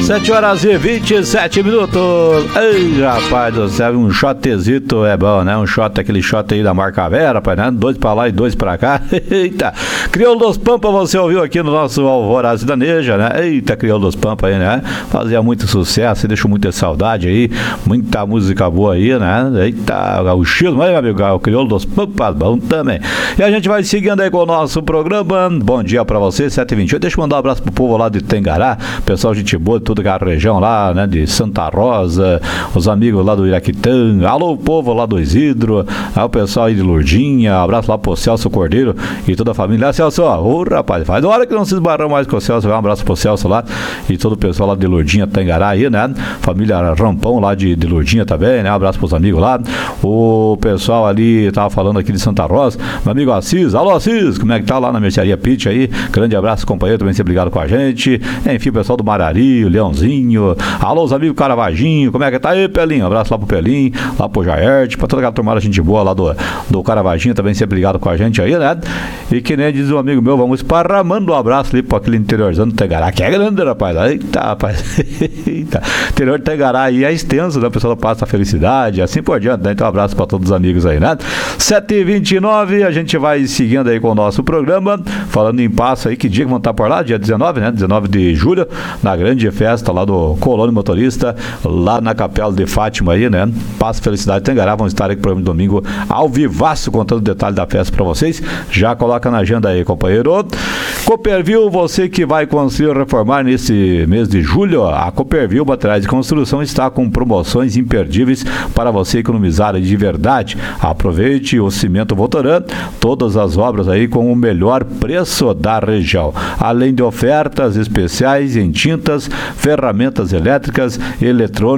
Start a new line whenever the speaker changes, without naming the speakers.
7h27. Ei, rapaz do céu, um shotezito é bom, né? Um shot, aquele shot aí da marca Vera, rapaz, né? 2 pra lá e 2 pra cá. Eita, Crioulo dos Pampa, você ouviu aqui no nosso Alvorada Sertaneja, né? Eita, Crioulo dos Pampa aí, né? Fazia muito sucesso, deixou muita saudade aí, muita música boa aí, né? Eita, o gauchismo aí, meu amigo, o Crioulo dos Pampa, bom também. E a gente vai seguindo aí com o nosso programa. Bom dia pra você, 7h28. Deixa eu mandar um abraço pro povo lá de Tengará, pessoal gente boa de toda aquela região lá, né, de Santa Rosa, os amigos lá do Iraquitã, alô povo lá do Isidro, o pessoal aí de Lourdinha, abraço lá pro Celso Cordeiro e toda a família. Celso, ô rapaz, faz hora que não se esbarrou mais com o Celso, um abraço pro Celso lá e todo o pessoal lá de Lourdinha, Tengará aí, né, família Rampão lá de Lourdinha também, né, um abraço pros amigos lá, o pessoal ali, tava falando aqui de Santa Rosa, meu amigo Assis, alô Assis, como é que tá lá na mercearia Pitch aí, grande abraço companheiro, também sempre ligado com a gente, enfim, o pessoal do Marari, o Leãozinho, alô os amigos Caravaginho, como é que tá aí, Pelinho? Abraço lá pro Pelinho, lá pro Jaerte, pra toda aquela turmada gente boa lá do Caravaginho, também sempre ligado com a gente aí, né? E que nem diz um amigo meu, vamos esparramando um abraço ali pro aquele interiorzão do Tegará, que é grande, rapaz, eita, rapaz, eita, interior do Tegará aí é extenso, né? O pessoal passa a felicidade, assim por diante, né? Então um abraço pra todos os amigos aí, né? 7h29, a gente vai seguindo aí com o nosso programa, falando em passo aí, que dia que vão estar por lá? Dia 19, né? 19 de julho, na grande festa lá do Colônia Motorista, lá na Capela de Fátima aí, né? Passo Felicidade Tengará, vão estar aí com o programa de domingo ao vivaço, contando o detalhe da festa pra vocês. Já coloca na agenda aí, companheiro. Cooperville, você que vai construir ou reformar nesse mês de julho, a Cooperville Materiais de Construção está com promoções imperdíveis para você economizar de verdade. Aproveite o Cimento Votoran, todas as obras aí com o melhor preço da região, além de ofertas especiais em tintas, ferramentas elétricas, eletrônicas,